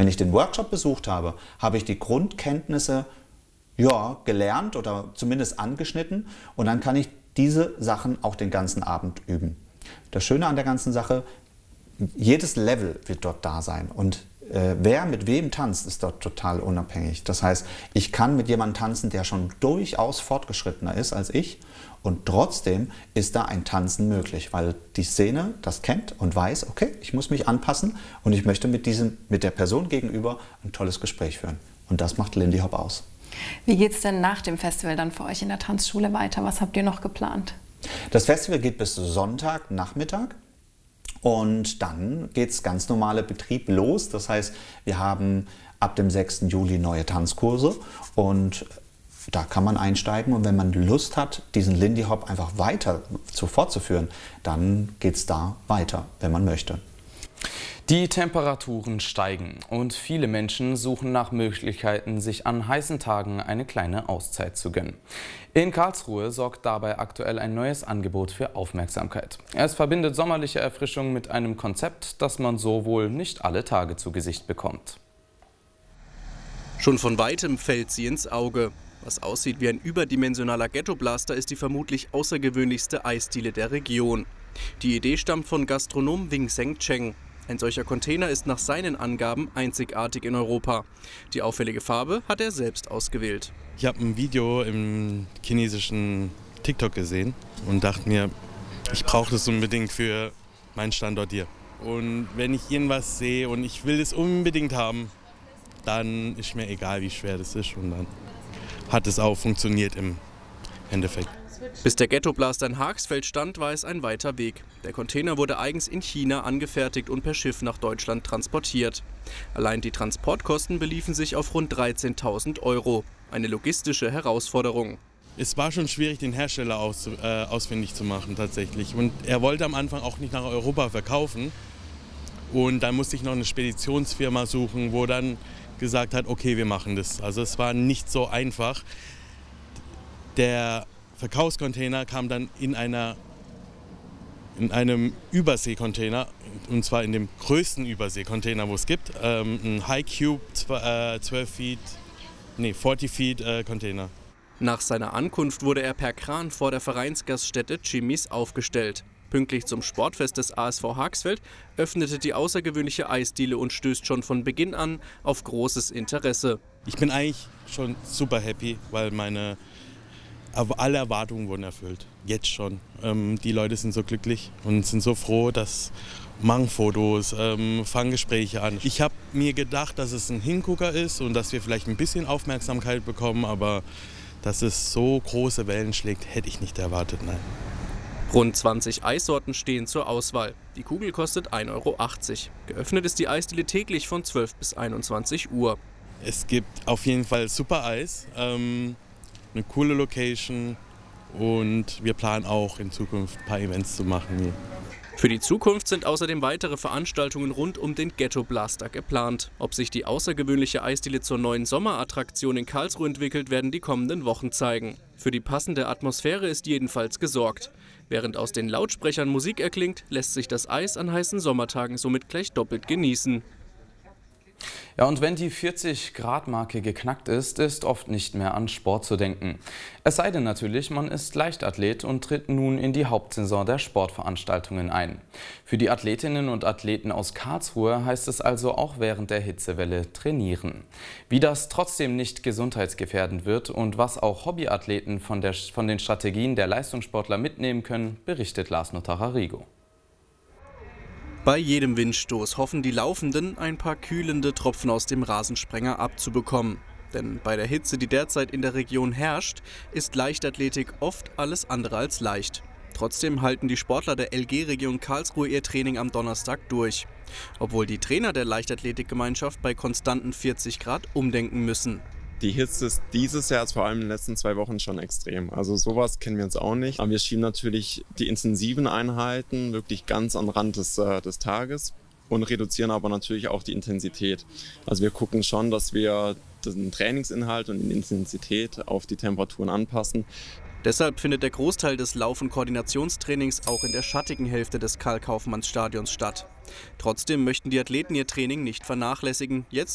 Wenn ich den Workshop besucht habe, habe ich die Grundkenntnisse ja, gelernt oder zumindest angeschnitten und dann kann ich diese Sachen auch den ganzen Abend üben. Das Schöne an der ganzen Sache, jedes Level wird dort da sein und wer mit wem tanzt, ist dort total unabhängig. Das heißt, ich kann mit jemandem tanzen, der schon durchaus fortgeschrittener ist als ich und trotzdem ist da ein Tanzen möglich, weil die Szene das kennt und weiß, okay, ich muss mich anpassen und ich möchte mit der Person gegenüber ein tolles Gespräch führen. Und das macht Lindy Hop aus. Wie geht es denn nach dem Festival dann für euch in der Tanzschule weiter? Was habt ihr noch geplant? Das Festival geht bis Sonntagnachmittag. Und dann geht es ganz normale Betrieb los. Das heißt, wir haben ab dem 6. Juli neue Tanzkurse und da kann man einsteigen. Und wenn man Lust hat, diesen Lindy Hop einfach weiter fortzuführen, dann geht es da weiter, wenn man möchte. Die Temperaturen steigen und viele Menschen suchen nach Möglichkeiten, sich an heißen Tagen eine kleine Auszeit zu gönnen. In Karlsruhe sorgt dabei aktuell ein neues Angebot für Aufmerksamkeit. Es verbindet sommerliche Erfrischung mit einem Konzept, das man so wohl nicht alle Tage zu Gesicht bekommt. Schon von weitem fällt sie ins Auge. Was aussieht wie ein überdimensionaler Ghetto-Blaster, ist die vermutlich außergewöhnlichste Eisdiele der Region. Die Idee stammt von Gastronom Wing Seng Cheng. Ein solcher Container ist nach seinen Angaben einzigartig in Europa. Die auffällige Farbe hat er selbst ausgewählt. Ich habe ein Video im chinesischen TikTok gesehen und dachte mir, ich brauche das unbedingt für meinen Standort hier. Und wenn ich irgendwas sehe und ich will es unbedingt haben, dann ist mir egal, wie schwer das ist. Und dann hat es auch funktioniert im Endeffekt. Bis der Ghetto-Blaster in Haagsfeld stand, war es ein weiter Weg. Der Container wurde eigens in China angefertigt und per Schiff nach Deutschland transportiert. Allein die Transportkosten beliefen sich auf rund 13.000 €. Eine logistische Herausforderung. Es war schon schwierig, den Hersteller ausfindig zu machen tatsächlich. Und er wollte am Anfang auch nicht nach Europa verkaufen. Und dann musste ich noch eine Speditionsfirma suchen, wo dann gesagt hat, okay, wir machen das. Also es war nicht so einfach. Der Verkaufscontainer kam dann in einem Überseekontainer, und zwar in dem größten Überseekontainer, wo es gibt, ein High Cube 40 Feet Container. Nach seiner Ankunft wurde er per Kran vor der Vereinsgaststätte Jimmys aufgestellt. Pünktlich zum Sportfest des ASV Haagsfeld öffnete die außergewöhnliche Eisdiele und stößt schon von Beginn an auf großes Interesse. Ich bin eigentlich schon super happy, weil aber alle Erwartungen wurden erfüllt, jetzt schon. Die Leute sind so glücklich und sind so froh, dass machen Fotos, fangen Gespräche an. Ich habe mir gedacht, dass es ein Hingucker ist und dass wir vielleicht ein bisschen Aufmerksamkeit bekommen, aber dass es so große Wellen schlägt, hätte ich nicht erwartet, nein. Rund 20 Eissorten stehen zur Auswahl. Die Kugel kostet 1,80 €. Geöffnet ist die Eisdiele täglich von 12 bis 21 Uhr. Es gibt auf jeden Fall super Eis. Eine coole Location und wir planen auch in Zukunft ein paar Events zu machen hier. Für die Zukunft sind außerdem weitere Veranstaltungen rund um den Ghetto Blaster geplant. Ob sich die außergewöhnliche Eisdiele zur neuen Sommerattraktion in Karlsruhe entwickelt, werden die kommenden Wochen zeigen. Für die passende Atmosphäre ist jedenfalls gesorgt. Während aus den Lautsprechern Musik erklingt, lässt sich das Eis an heißen Sommertagen somit gleich doppelt genießen. Ja, und wenn die 40-Grad-Marke geknackt ist, ist oft nicht mehr an Sport zu denken. Es sei denn natürlich, man ist Leichtathlet und tritt nun in die Hauptsaison der Sportveranstaltungen ein. Für die Athletinnen und Athleten aus Karlsruhe heißt es also auch während der Hitzewelle trainieren. Wie das trotzdem nicht gesundheitsgefährdend wird und was auch Hobbyathleten von den Strategien der Leistungssportler mitnehmen können, berichtet Lars Notararigo. Bei jedem Windstoß hoffen die Laufenden, ein paar kühlende Tropfen aus dem Rasensprenger abzubekommen. Denn bei der Hitze, die derzeit in der Region herrscht, ist Leichtathletik oft alles andere als leicht. Trotzdem halten die Sportler der LG-Region Karlsruhe ihr Training am Donnerstag durch. Obwohl die Trainer der Leichtathletikgemeinschaft bei konstanten 40 Grad umdenken müssen. Die Hitze ist dieses Jahr, vor allem in den letzten 2 Wochen, schon extrem. Also sowas kennen wir uns auch nicht. Aber wir schieben natürlich die intensiven Einheiten wirklich ganz am Rand des Tages und reduzieren aber natürlich auch die Intensität. Also wir gucken schon, dass wir den Trainingsinhalt und die Intensität auf die Temperaturen anpassen. Deshalb findet der Großteil des Lauf- und Koordinationstrainings auch in der schattigen Hälfte des Karl-Kaufmanns-Stadions statt. Trotzdem möchten die Athleten ihr Training nicht vernachlässigen. Jetzt